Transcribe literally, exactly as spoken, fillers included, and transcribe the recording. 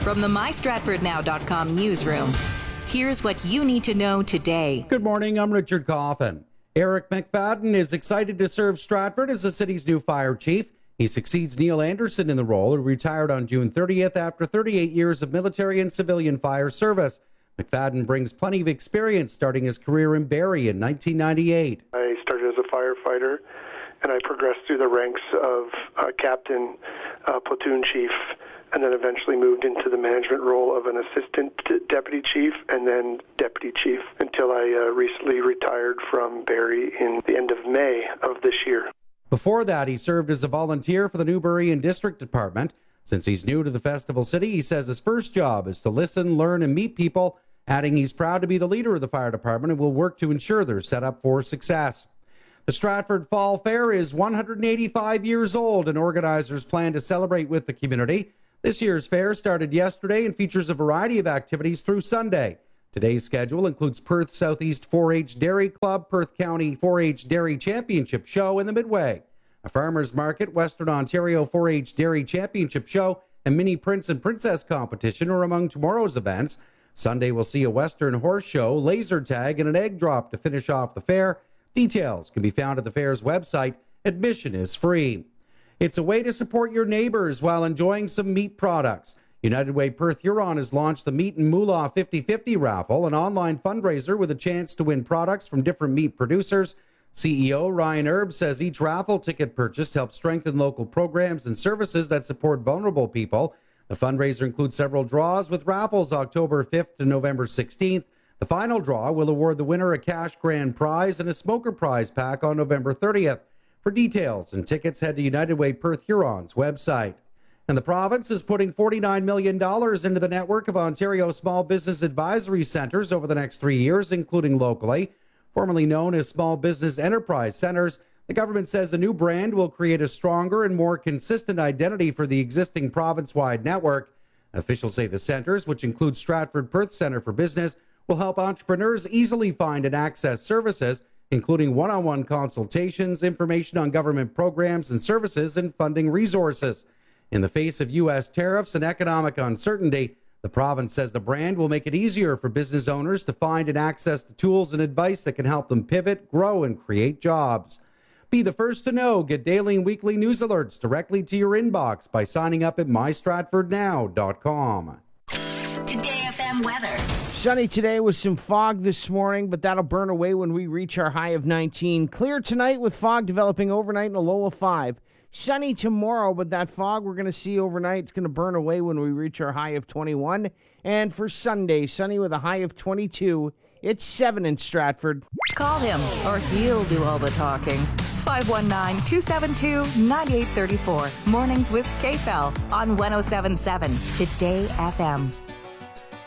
From the my stratford now dot com newsroom, here's what you need to know today. Good morning, I'm Richard Coffin. Eric McFadden is excited to serve Stratford as the city's new fire chief. He succeeds Neil Anderson in the role, who retired on June thirtieth after thirty-eight years of military and civilian fire service. McFadden brings plenty of experience, starting his career in Barrie in nineteen ninety-eight. I started as a firefighter, and I progressed through the ranks of uh, captain, uh, platoon chief, and then eventually moved into the management role of an assistant deputy chief and then deputy chief until I uh, recently retired from Barrie in the end of May of this year. Before that, he served as a volunteer for the Newbury and District Department. Since he's new to the festival city, he says his first job is to listen, learn, and meet people, adding he's proud to be the leader of the fire department and will work to ensure they're set up for success. The Stratford Fall Fair is one hundred eighty-five years old, and organizers plan to celebrate with the community. This year's fair started yesterday and features a variety of activities through Sunday. Today's schedule includes Perth Southeast four H Dairy Club, Perth County four H Dairy Championship Show, and the Midway, a farmers market, Western Ontario four H Dairy Championship Show, and Mini Prince and Princess competition are among tomorrow's events. Sunday will see a Western horse show, laser tag, and an egg drop to finish off the fair. Details can be found at the fair's website. Admission is free. It's a way to support your neighbors while enjoying some meat products. United Way Perth Huron has launched the Meat and Moolah fifty fifty raffle, an online fundraiser with a chance to win products from different meat producers. C E O Ryan Erb says each raffle ticket purchased helps strengthen local programs and services that support vulnerable people. The fundraiser includes several draws, with raffles October fifth to November sixteenth. The final draw will award the winner a cash grand prize and a smoker prize pack on November thirtieth. For details and tickets, head to United Way Perth Huron's website. And the province is putting forty-nine million dollars into the network of Ontario Small Business Advisory Centres over the next three years, including locally. Formerly known as Small Business Enterprise Centres, the government says a new brand will create a stronger and more consistent identity for the existing province-wide network. Officials say the centres, which include Stratford Perth Centre for Business, will help entrepreneurs easily find and access services, including one-on-one consultations, information on government programs and services, and funding resources. In the face of U S tariffs and economic uncertainty, the province says the brand will make it easier for business owners to find and access the tools and advice that can help them pivot, grow, and create jobs. Be the first to know. Get daily and weekly news alerts directly to your inbox by signing up at my stratford now dot com. Today F M weather. Sunny today with some fog this morning, but that'll burn away when we reach our high of nineteen. Clear tonight with fog developing overnight and a low of five. Sunny tomorrow, but that fog we're going to see overnight is going to burn away when we reach our high of twenty-one. And for Sunday, sunny with a high of twenty-two. It's seven in Stratford. Call him, or he'll do all the talking. five one nine, two seven two, nine eight three four. Mornings with K F L on one oh seven point seven Today F M.